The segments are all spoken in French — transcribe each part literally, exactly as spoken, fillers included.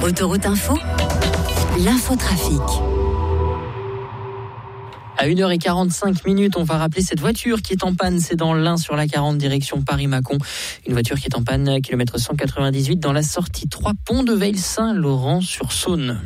Autoroute Info, l'infotrafic. À une heure quarante-cinq minutes, on va rappeler cette voiture qui est en panne. C'est dans l'Ain sur l'A quarante, direction Paris-Mâcon. Une voiture qui est en panne, kilomètre cent quatre-vingt-dix-huit, dans la sortie trois Pont de Veil-Saint-Laurent-sur-Saône.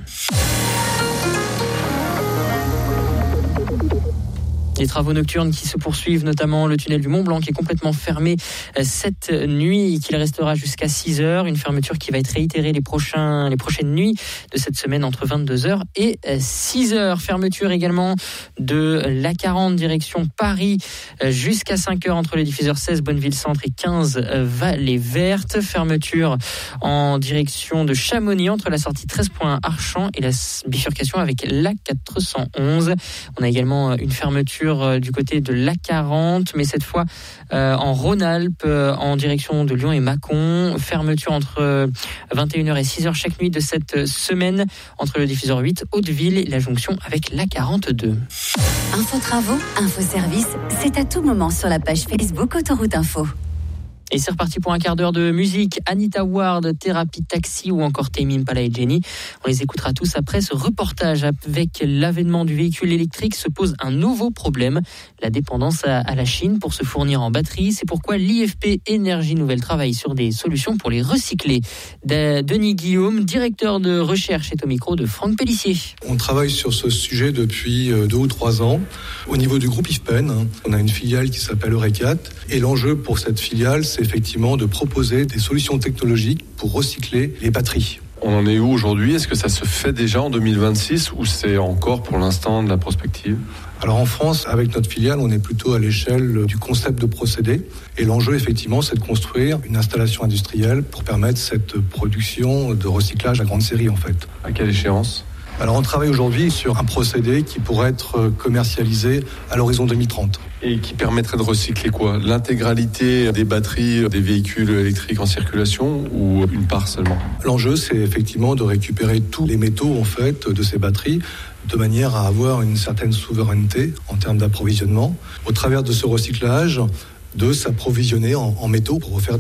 Les travaux nocturnes qui se poursuivent, notamment le tunnel du Mont-Blanc qui est complètement fermé cette nuit et qu'il restera jusqu'à six heures. Une fermeture qui va être réitérée les, prochains, les prochaines nuits de cette semaine entre vingt-deux heures et six heures. Fermeture également de l'A quarante direction Paris jusqu'à cinq heures entre le diffuseur seize Bonneville-Centre et quinze Vallée Verte. Fermeture en direction de Chamonix entre la sortie treize Archamps et la bifurcation avec l'A quatre cent onze. On a également une fermeture du côté de l'A quarante, mais cette fois euh, en Rhône-Alpes, euh, en direction de Lyon et Mâcon. Fermeture entre euh, vingt et une heures et six heures chaque nuit de cette semaine entre le diffuseur huit Hauteville et la jonction avec l'A quarante-deux. Info travaux, info service, c'est à tout moment sur la page Facebook Autoroute Info. Et c'est reparti pour un quart d'heure de musique. Anita Ward, Thérapie Taxi ou encore Tame Impala et Jenny. On les écoutera tous après ce reportage. Avec l'avènement du véhicule électrique se pose un nouveau problème, la dépendance à, à la Chine pour se fournir en batterie. C'est pourquoi l'I F P Énergie Nouvelle travaille sur des solutions pour les recycler. De, Denis Guillaume, directeur de recherche, est au micro de Franck Pellissier. On travaille sur ce sujet depuis deux ou trois ans. Au niveau du groupe I F P E N, on a une filiale qui s'appelle Eurecat. Et l'enjeu pour cette filiale, c'est effectivement de proposer des solutions technologiques pour recycler les batteries. On en est où aujourd'hui ? Est-ce que ça se fait déjà en deux mille vingt-six ou c'est encore pour l'instant de la prospective ? Alors en France, avec notre filiale, on est plutôt à l'échelle du concept de procédé. Et l'enjeu, effectivement, c'est de construire une installation industrielle pour permettre cette production de recyclage à grande série, en fait. À quelle échéance ? Alors on travaille aujourd'hui sur un procédé qui pourrait être commercialisé à l'horizon deux mille trente. Et qui permettrait de recycler quoi ? L'intégralité des batteries des véhicules électriques en circulation ou une part seulement ? L'enjeu, c'est effectivement de récupérer tous les métaux en fait de ces batteries de manière à avoir une certaine souveraineté en termes d'approvisionnement. Au travers de ce recyclage, de s'approvisionner en, en métaux pour refaire